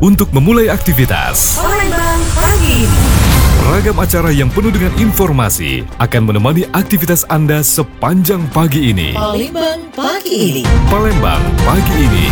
untuk memulai aktivitas. Palembang pagi. Ragam acara yang penuh dengan informasi akan menemani aktivitas Anda sepanjang pagi ini. Palembang pagi ini. Palembang pagi ini.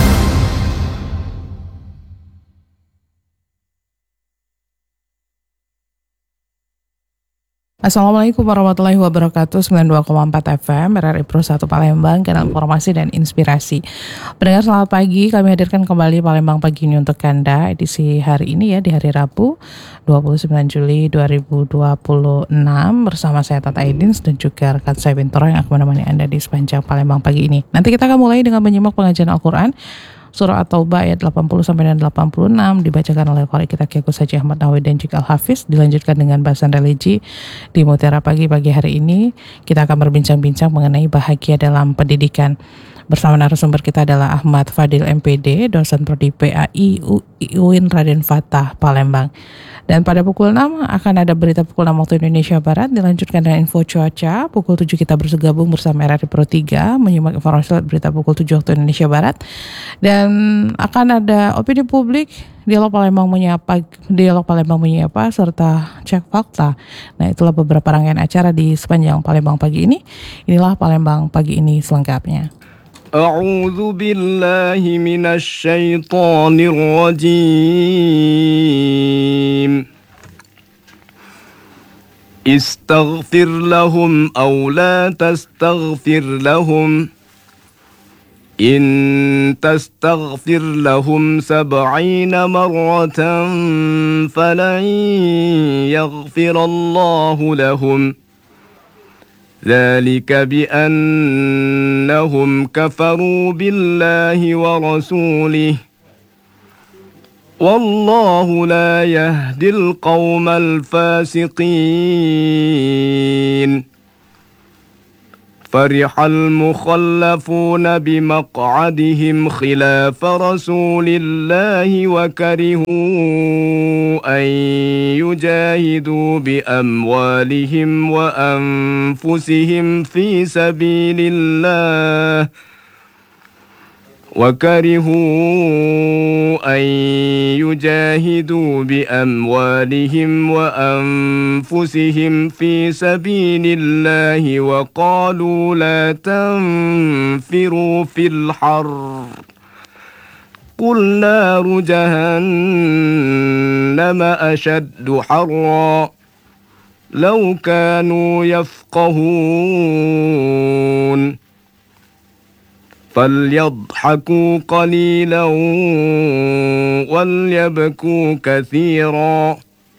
Assalamualaikum warahmatullahi wabarakatuh. 92,4 FM RRI Pro 1 Palembang, kanal informasi dan inspirasi. Pendengar selamat pagi, kami hadirkan kembali Palembang pagi ini untuk Anda edisi hari ini ya, di hari Rabu 29 Juli 2026 bersama saya Tata Aidins dan juga rekan saya Bintoro yang akan menemani Anda di sepanjang Palembang pagi ini. Nanti kita akan mulai dengan menyimak pengajian Al-Quran Surah At-Taubah ayat 80 sampai dengan 86 dibacakan oleh Qari kita Kiai Haji Ahmad Nawawi dan juga Al-Hafiz, dilanjutkan dengan bahasan religi di Mutiara Pagi hari ini. Kita akan berbincang-bincang mengenai bahagia dalam pendidikan. Bersama narasumber kita adalah Ahmad Fadil MPD, dosen prodi PAI UIN Raden Fatah Palembang. Dan pada pukul 6 akan ada berita pukul 6 waktu Indonesia Barat, dilanjutkan dengan info cuaca. Pukul 7 kita bergabung bersama RRI Pro 3 menyimak informasi berita pukul 7 waktu Indonesia Barat. Dan akan ada opini publik, dialog Palembang menyapa serta cek fakta. Nah, itulah beberapa rangkaian acara di sepanjang Palembang pagi ini. Inilah Palembang pagi ini selengkapnya. A'udzu billahi minasy syaithanir rajim. Istaghfir lahum aw la tastaghfir lahum. In tastaghfir lahum 70 marratan falan yaghfirallahu lahum. ذلك بأنهم كفروا بالله ورسوله والله لا يهدي القوم الفاسقين فرح المخلفون بمقعدهم خلاف رسول الله وكرهوا أن يجاهدوا بأموالهم وأنفسهم في سبيل الله وقالوا لا تنفروا في الحر قل نار جهنم أشد حرا لو كانوا يفقهون فليضحكوا قليلا وليبكوا كثيرا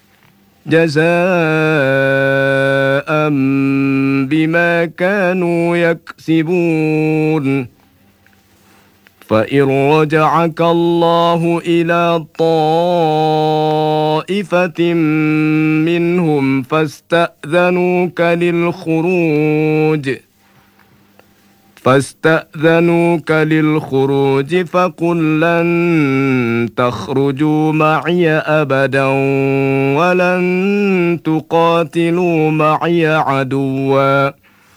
جزاء بما كانوا يكسبون فإن رجعك الله إلى طائفة منهم فاستأذنوك للخروج فقل لن تخرجوا معي أبدا ولن تقاتلوا معي عدوا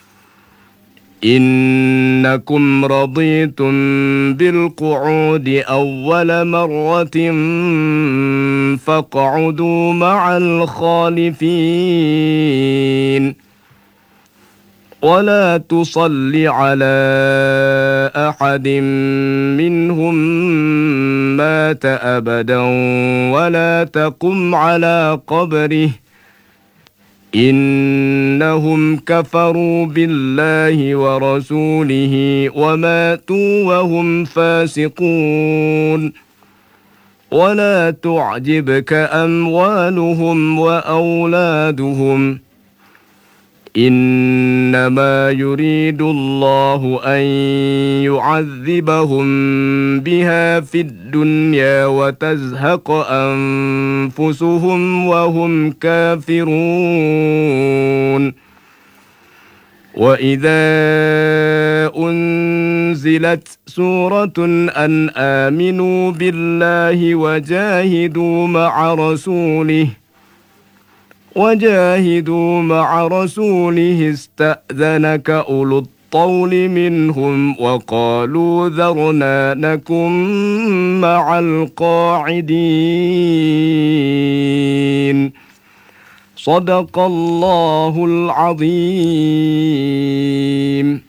إنكم رضيتم بالقعود أول مرة فاقعدوا مع الخالفين ولا تصل على أحد منهم مات أبدا ولا تقم على قبره إنهم كفروا بالله ورسوله وماتوا وهم فاسقون ولا تعجبك أموالهم وأولادهم إنما يريد الله أن يعذبهم بها في الدنيا وتزهق أنفسهم وهم كافرون وإذا أنزلت سورة أن آمنوا بالله وجاهدوا مع رسوله استأذنك أولو الطول منهم وقالوا ذرنا نكن مع القاعدين صدق الله العظيم.